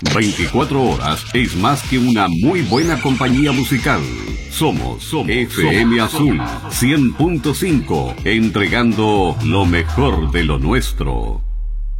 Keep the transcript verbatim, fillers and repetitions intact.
veinticuatro horas es más que una muy buena compañía musical. Somos, somos F M somos, Azul cien punto cinco, entregando lo mejor de lo nuestro.